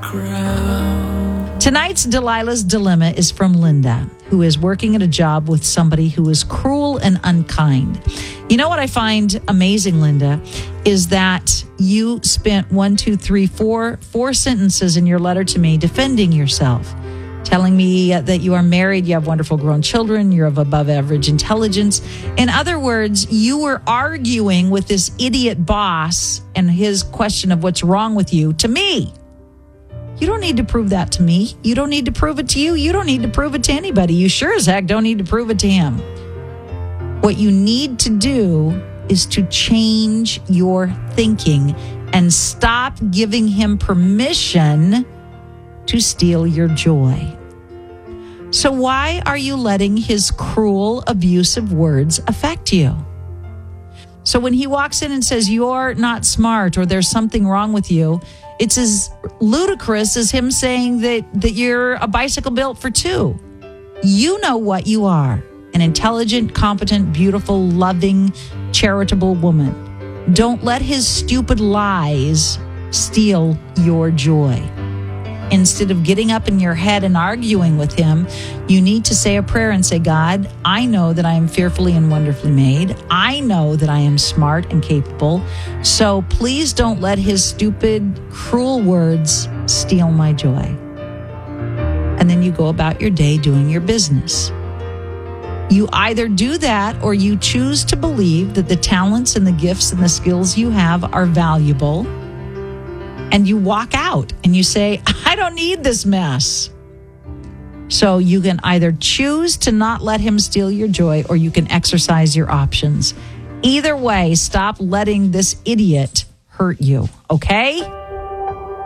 Tonight's Delilah's Dilemma is from Linda, who is working at a job with somebody who is cruel and unkind. You know what I find amazing, Linda, is that you spent 4 sentences in your letter to me defending yourself, telling me that you are married, you have wonderful grown children, you're of above average intelligence. In other words, you were arguing with this idiot boss and his question of what's wrong with you to me. You don't need to prove that to me. You don't need to prove it to you. You don't need to prove it to anybody. You sure as heck don't need to prove it to him. What you need to do is to change your thinking and stop giving him permission to steal your joy. So why are you letting his cruel, abusive words affect you? So when he walks in and says, you're not smart or there's something wrong with you, it's as ludicrous as him saying that you're a bicycle built for two. You know what you are, an intelligent, competent, beautiful, loving, charitable woman. Don't let his stupid lies steal your joy. Instead of getting up in your head and arguing with him, you need to say a prayer and say, God, I know that I am fearfully and wonderfully made. I know that I am smart and capable. So please don't let his stupid, cruel words steal my joy. And then you go about your day doing your business. You either do that or you choose to believe that the talents and the gifts and the skills you have are valuable. And you walk out and you say, I don't need this mess. So you can either choose to not let him steal your joy or you can exercise your options. Either way, stop letting this idiot hurt you, okay?